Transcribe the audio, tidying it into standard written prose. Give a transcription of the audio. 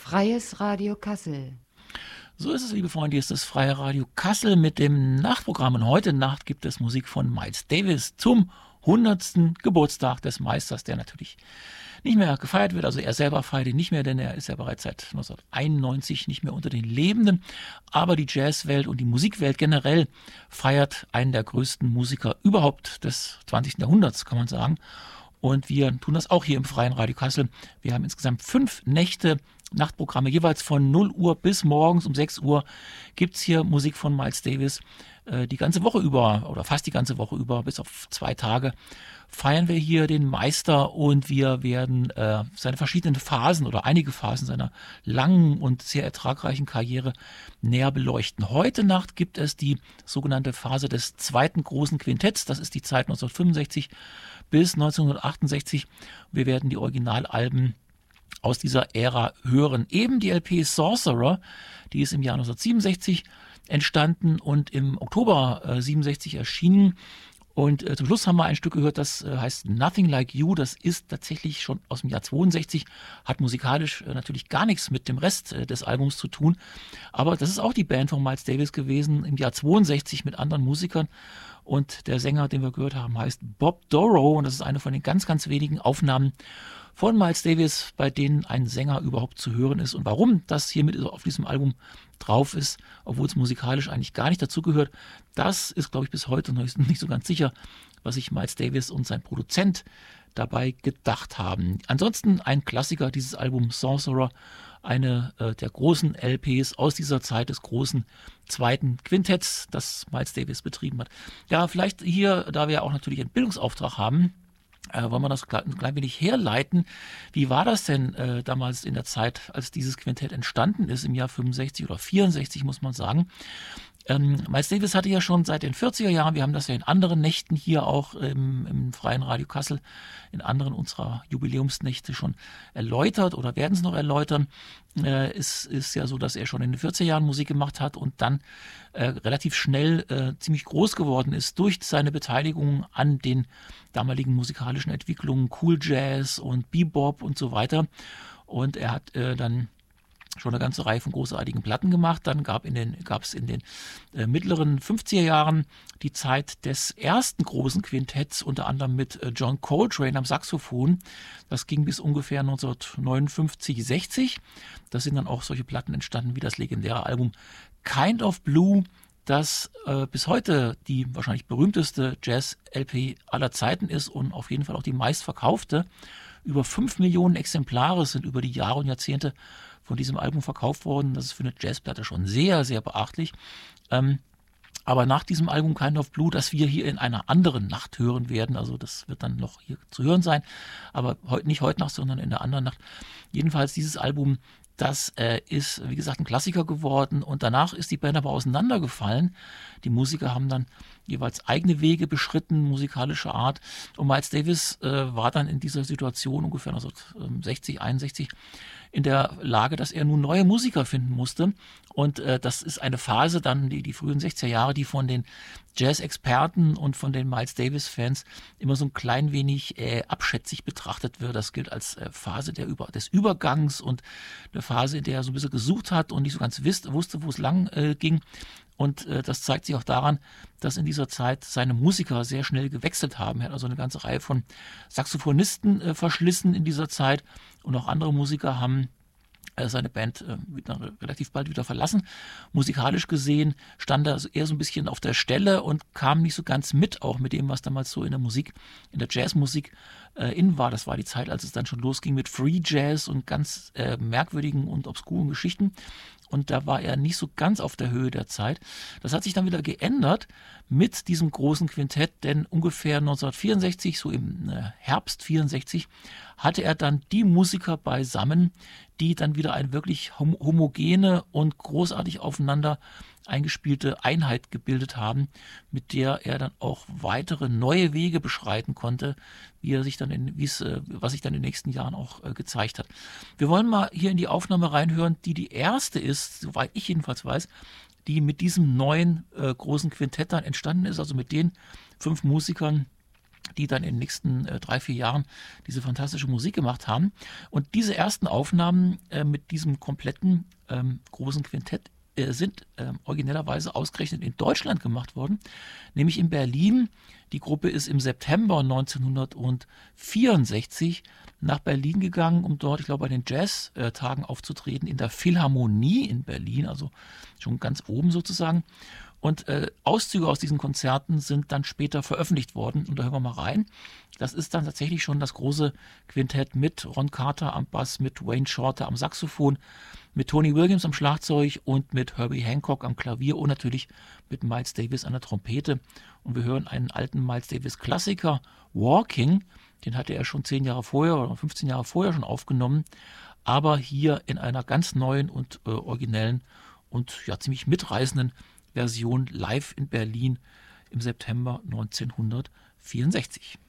Freies Radio Kassel. So ist es, liebe Freunde, hier ist das Freie Radio Kassel mit dem Nachtprogramm. Und heute Nacht gibt es Musik von Miles Davis zum 100. Geburtstag des Meisters, der natürlich nicht mehr gefeiert wird. Also er selber feiert ihn nicht mehr, denn er ist ja bereits seit 1991 nicht mehr unter den Lebenden. Aber die Jazzwelt und die Musikwelt generell feiert einen der größten Musiker überhaupt des 20. Jahrhunderts, kann man sagen. Und wir tun das auch hier im Freien Radio Kassel. Wir haben insgesamt 5 Nächte Nachtprogramme, jeweils von 0 Uhr bis morgens um 6 Uhr gibt's hier Musik von Miles Davis. Die ganze Woche über oder fast die ganze Woche über, bis auf 2 Tage, feiern wir hier den Meister und wir werden seine verschiedenen Phasen oder einige Phasen seiner langen und sehr ertragreichen Karriere näher beleuchten. Heute Nacht gibt es die sogenannte Phase des zweiten großen Quintetts. Das ist die Zeit 1965 bis 1968. Wir werden die Originalalben aus dieser Ära hören. Eben die LP Sorcerer, die ist im Jahr 1967 entstanden und im Oktober 67 erschienen. Und zum Schluss haben wir ein Stück gehört, das heißt Nothing Like You. Das ist tatsächlich schon aus dem Jahr 62, hat musikalisch natürlich gar nichts mit dem Rest des Albums zu tun. Aber das ist auch die Band von Miles Davis gewesen im Jahr 62 mit anderen Musikern. Und der Sänger, den wir gehört haben, heißt Bob Dorough. Und das ist eine von den ganz, ganz wenigen Aufnahmen von Miles Davis, bei denen ein Sänger überhaupt zu hören ist. Und warum das hier mit auf diesem Album drauf ist, obwohl es musikalisch eigentlich gar nicht dazugehört, das ist, glaube ich, bis heute noch nicht so ganz sicher, was sich Miles Davis und sein Produzent dabei gedacht haben. Ansonsten ein Klassiker, dieses Album Sorcerer, eine der großen LPs aus dieser Zeit des großen zweiten Quintetts, das Miles Davis betrieben hat. Ja, vielleicht hier, da wir auch natürlich einen Bildungsauftrag haben, wollen wir das ein klein wenig herleiten. Wie war das denn damals in der Zeit, als dieses Quintett entstanden ist, im Jahr 65 oder 64, muss man sagen? Miles Davis hatte ja schon seit den 40er Jahren, wir haben das ja in anderen Nächten hier auch im Freien Radio Kassel, in anderen unserer Jubiläumsnächte schon erläutert oder werden es noch erläutern. Es ist ja so, dass er schon in den 40er Jahren Musik gemacht hat und dann relativ schnell ziemlich groß geworden ist durch seine Beteiligung an den damaligen musikalischen Entwicklungen, Cool Jazz und Bebop und so weiter. Und er hat dann schon eine ganze Reihe von großartigen Platten gemacht. Dann gab es in den mittleren 50er Jahren die Zeit des ersten großen Quintetts, unter anderem mit John Coltrane am Saxophon. Das ging bis ungefähr 1959, 60. Da sind dann auch solche Platten entstanden wie das legendäre Album Kind of Blue, das bis heute die wahrscheinlich berühmteste Jazz-LP aller Zeiten ist und auf jeden Fall auch die meistverkaufte. Über 5 Millionen Exemplare sind über die Jahre und Jahrzehnte von diesem Album verkauft worden. Das ist für eine Jazzplatte schon sehr, sehr beachtlich. Aber nach diesem Album Kind of Blue, das wir hier in einer anderen Nacht hören werden, also das wird dann noch hier zu hören sein, aber nicht heute Nacht, sondern in der anderen Nacht. Jedenfalls dieses Album, das ist, wie gesagt, ein Klassiker geworden und danach ist die Band aber auseinandergefallen. Die Musiker haben dann jeweils eigene Wege beschritten, musikalischer Art. Und Miles Davis war dann in dieser Situation ungefähr 1960, 61 in der Lage, dass er nun neue Musiker finden musste. Und das ist eine Phase dann, die frühen 60er Jahre, die von den Jazz-Experten und von den Miles Davis-Fans immer so ein klein wenig abschätzig betrachtet wird. Das gilt als Phase des Übergangs und eine Phase, in der er so ein bisschen gesucht hat und nicht so ganz wusste, wo es lang ging. Und das zeigt sich auch daran, dass in dieser Zeit seine Musiker sehr schnell gewechselt haben. Er hat also eine ganze Reihe von Saxophonisten verschlissen in dieser Zeit und auch andere Musiker haben seine Band relativ bald wieder verlassen. Musikalisch gesehen stand er also eher so ein bisschen auf der Stelle und kam nicht so ganz mit, auch mit dem, was damals so in der Jazzmusik in war. Das war die Zeit, als es dann schon losging mit Free Jazz und ganz merkwürdigen und obskuren Geschichten. Und da war er nicht so ganz auf der Höhe der Zeit. Das hat sich dann wieder geändert mit diesem großen Quintett, denn ungefähr 1964, so im Herbst 64, hatte er dann die Musiker beisammen, die dann wieder eine wirklich homogene und großartig aufeinander eingespielte Einheit gebildet haben, mit der er dann auch weitere neue Wege beschreiten konnte, was sich dann in den nächsten Jahren auch gezeigt hat. Wir wollen mal hier in die Aufnahme reinhören, die erste ist, soweit ich jedenfalls weiß, die mit diesem neuen großen Quintett dann entstanden ist, also mit den 5 Musikern, die dann in den nächsten 3-4 Jahren diese fantastische Musik gemacht haben. Und diese ersten Aufnahmen mit diesem kompletten großen Quintett sind originellerweise ausgerechnet in Deutschland gemacht worden, nämlich in Berlin. Die Gruppe ist im September 1964 nach Berlin gegangen, um dort, ich glaube, bei den Jazz-Tagen aufzutreten, in der Philharmonie in Berlin, also schon ganz oben sozusagen. Und Auszüge aus diesen Konzerten sind dann später veröffentlicht worden. Und da hören wir mal rein. Das ist dann tatsächlich schon das große Quintett mit Ron Carter am Bass, mit Wayne Shorter am Saxophon, mit Tony Williams am Schlagzeug und mit Herbie Hancock am Klavier und natürlich mit Miles Davis an der Trompete. Und wir hören einen alten Miles Davis Klassiker, Walking. Den hatte er schon 10 Jahre vorher oder 15 Jahre vorher schon aufgenommen. Aber hier in einer ganz neuen und originellen und ja ziemlich mitreißenden Version live in Berlin im September 1964.